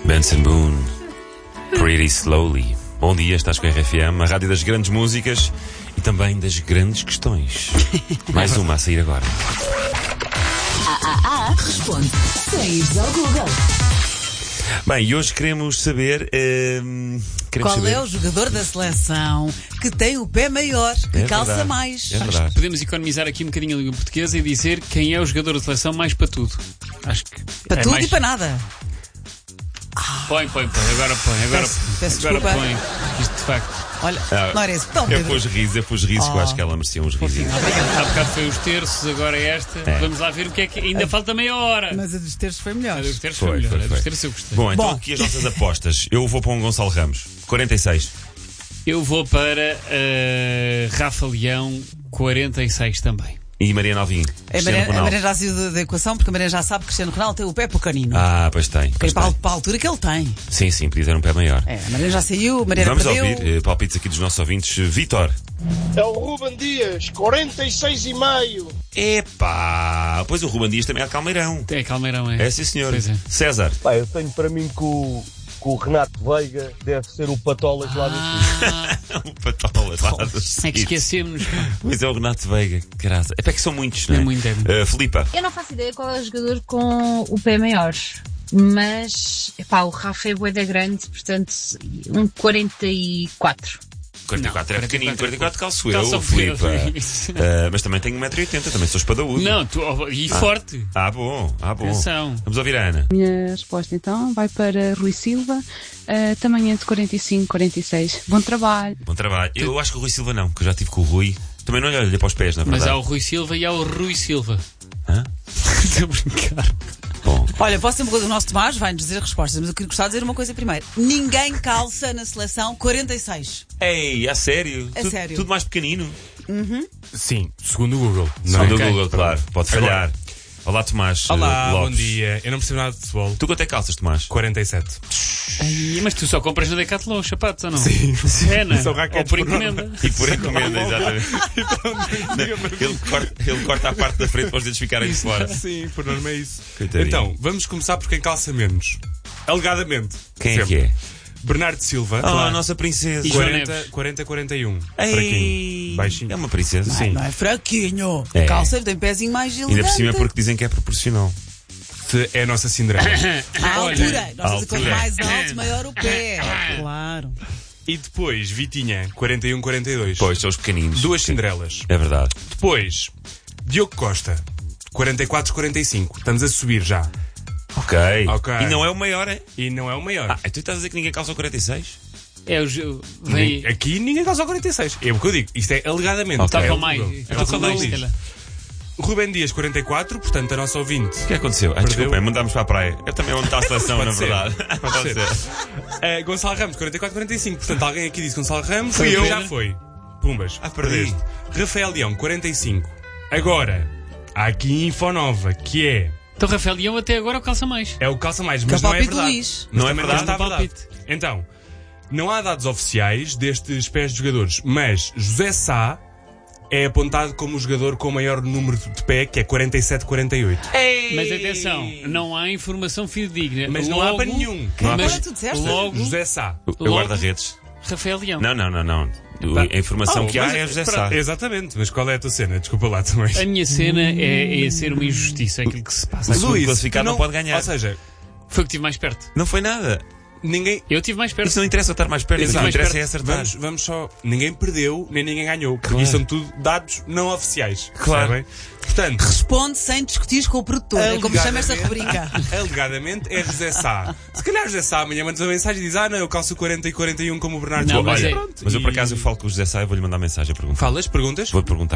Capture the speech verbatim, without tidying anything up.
Benson Boone, Pretty Slowly. Bom dia, estás com a R F M, a rádio das grandes músicas e também das grandes questões. Mais uma a sair agora. Ah, ah, ah, responde sem ires ao Google. Bem, e hoje queremos saber... Uh, queremos Qual saber... é o jogador da seleção que tem o pé maior, que É calça verdade, mais? é Acho verdade. que podemos economizar aqui um bocadinho a língua portuguesa e dizer quem é o jogador da seleção mais para tudo. Acho que Para é tudo mais... e para nada. Põe, põe, põe, agora põe, agora, Peço- peço agora desculpa. põe. Isto de facto. Olha, Ah, não era isso. Então, Eu Pedro. pus risos, eu pus risos, que eu acho que ela merecia uns risinhos. Há bocado foi os terços, agora é esta. É. Vamos lá ver o que é que. Ainda falta meia hora. Mas a dos terços foi melhor. A dos terços foi, Foi, melhor. foi, A dos foi. terços eu gostei. Bom, então Bom. aqui as nossas apostas. Eu vou para um Gonçalo Ramos, quarenta e seis. Eu vou para uh, Rafa Leão, quarenta e seis também. E Mariana Alvim. A Cristiano Mariana, a Ronaldo. Mariana já saiu da, da equação porque a Mariana já sabe que Cristiano Ronaldo tem o pé pequenino. Ah, pois tem. Porque Pois para, a- tem. para a altura que ele tem. Sim, sim, podia ter um pé maior. É, a Mariana já saiu, a Mariana Vamos perdeu. ouvir eh, palpites aqui dos nossos ouvintes. Vítor. É o Ruben Dias, quarenta e seis e meio. Epá! Pois o Ruben Dias também é de Calmeirão. É Calmeirão, é? É sim, senhor. Pois é. César. Pá, eu tenho para mim que o, que o Renato Veiga deve ser o Patolas lá do Sul. Ah, O Patola lá do é que Sid. esquecemos. Pois é o Renato Veiga. Graça. É para que são muitos, não é? É muito, é muito. Eh, Filipa. Eu não faço ideia qual é o jogador com o pé maior, mas epá, o Rafa é bué da grande, portanto, um quarenta e quatro. quarenta e quatro é Não, pequenino, quarenta e quatro calço eu, Calça o Filipa. Pedro. Eh, mas também tenho um metro e oitenta, também sou espadaúdo. Não, tu, oh, e forte. Ah, bom, ah, bom. Atenção. Vamos ouvir a Ana. Minha resposta então vai para Rui Silva, uh, também entre quarenta e cinco e quarenta e seis. Bom trabalho. Bom trabalho. Eu acho que o Rui Silva não, porque eu já estive com o Rui. Também não lhe olhei para os pés, na Mas verdade. há o Rui Silva e há o Rui Silva. Hã? Estou a brincar. Bom. Olha, posso ser o nosso Tomás vai-nos dizer respostas, mas eu queria gostar de dizer uma coisa primeiro. Ninguém calça na seleção quarenta e seis. Ei, a sério? A tudo, sério. Tudo mais pequenino? Sim, segundo o Google. Não Segundo é? o Google, claro. Pode falhar. Agora. Olá, Tomás. Olá, eh, bom Lopes. dia. Eu não percebo nada de futebol. Tu quanto é que calças, Tomás? quarenta e sete. Ai, mas tu só compras na Decathlon os sapatos ou não? Sim. É, não é? São Ou raquetes por por encomenda. E por encomenda, exatamente. ele, corta, ele corta a parte da frente para os dedos ficarem de fora. Sim, por norma é isso. Coitadinho. Então, vamos começar por quem calça menos. Alegadamente. Quem Sempre. é que é? Bernardo Silva. Oh, a nossa princesa. E João quarenta, Neves. quarenta, quarenta e um. Ei, Fraquinho. Baixinho. É uma princesa. Ai, não é fraquinho. É. Calça tem pezinho mais elegante. Ainda por cima é porque dizem que é proporcional. É a nossa Cinderela. A Olha, altura. Nós altura. quanto mais alto, maior o pé. Claro. E depois, Vitinha, quarenta e um, quarenta e dois. Pois, são os pequeninos. Duas Cinderelas. É verdade. Depois, Diogo Costa, quarenta e quatro, quarenta e cinco. Estamos a subir já. Ok. Ok. E não é o maior, é? E não é o maior. Ah, tu estás a dizer que ninguém calça o quarenta e seis? É o. jo- Nem- Vem. aqui ninguém calça o quarenta e seis. É o que eu digo. Isto é alegadamente. Ok. Está É com o mais. Google. É Está o com que o mais, Google se diz. calhar. Rubem Dias, quarenta e quatro, portanto a nossa ouvinte. O que aconteceu? Ah, Perdeu. desculpem, mandámos para a praia. Eu também onde está a seleção, Pode na ser. verdade. Pode ser. Eh, Gonçalo Ramos, quarenta e quatro, quarenta e cinco. Portanto, alguém aqui disse Gonçalo Ramos. Fui e eu. Já foi. Pumbas. Ah, perdi. Perdeste. Rafael Leão, quarenta e cinco. Agora, há aqui info nova, que é... Então Rafael Leão até agora o calça mais. É o calça mais, Que é mas o não é palpite do verdade. Luís. Mas Não é também verdade. está a verdade. Palpite. Então, não há dados oficiais destes pés de jogadores, mas José Sá é apontado como o jogador com o maior número de pé, que é quarenta e sete, quarenta e oito. Mas atenção, não há informação fidedigna. Mas não há Logo- para nenhum. Não há Mas para- tu disseste? logo, José Sá. Eu Logo- guarda-redes. Rafael Leão. Não, não, não, não. O- A informação Oh, que há mas- é José pronto, Sá. Exatamente, mas qual é a tua cena? Desculpa lá também. A minha cena é, é ser uma injustiça, aquilo que se passa. O segundo classificado tu não pode ganhar. Ou seja, Foi o que tive mais perto. Não foi nada. ninguém. Eu tive mais perto. Isso não interessa estar mais perto. O que Exato. interessa é acertar. Vamos, vamos só. Ninguém perdeu, nem ninguém ganhou. Porque Claro. isso são tudo dados não oficiais. Claro. Percebem? Portanto, Responde sem discutir com o produtor. É como chama esta alegadamente- rubrica. alegadamente é José Sá. Se calhar José Sá amanhã manda uma mensagem e diz: Ah, não, eu calço quarenta e quarenta e um como o Bernardo Não, Silva. mas Olha, é- Pronto. mas eu por E- acaso eu falo com o José Sá e vou-lhe mandar mensagem a perguntar. Falas, perguntas? Vou-te perguntar.